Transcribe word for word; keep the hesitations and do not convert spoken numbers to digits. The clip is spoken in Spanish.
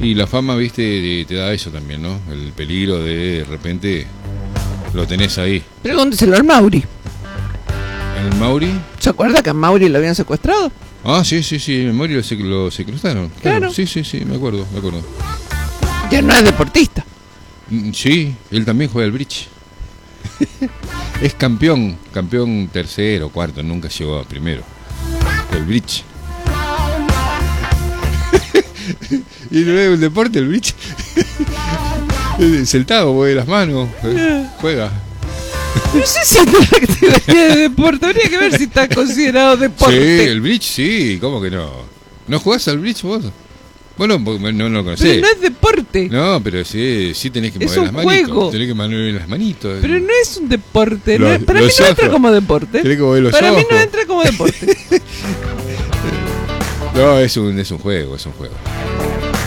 Y la fama, viste, te da eso también, ¿no? El peligro de de repente lo tenés ahí. Pregúnteselo al Mauri. ¿El Mauri? ¿Se acuerda que a Mauri lo habían secuestrado? Ah, sí, sí, sí, el Mauri lo, sec- lo secuestraron. Claro. Claro. Sí, sí, sí, me acuerdo, me acuerdo. Ya no es deportista. Mm, Sí, él también juega al bridge. Es campeón, campeón tercero, cuarto, nunca llegó a primero. El bridge. Y no es un deporte el bridge. Sentado, mueve las manos, eh, juega. No sé si es de deporte. Habría que ver si está considerado deporte. Sí, el bridge sí, ¿cómo que no? ¿No jugás al bridge vos? Bueno, no, no lo conocés. Pero no es deporte. No, pero sí, sí tenés que Es mover un las manitos. juego. Tenés que mover las manitos. Pero no es un deporte. Los- no- para mí los no entra ojos. como deporte. Tenés que mover los Para mí no ojos. entra como deporte. No, es un, es un juego, es un juego.